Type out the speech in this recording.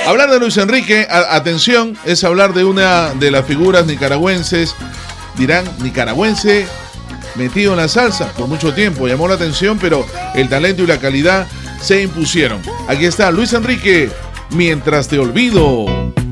Hablar de Luis Enrique, atención, es hablar de una de las figuras nicaragüenses. Dirán, nicaragüense metido en la salsa por mucho tiempo, llamó la atención, pero el talento y la calidad se impusieron. Aquí está Luis Enrique, Mientras te olvido.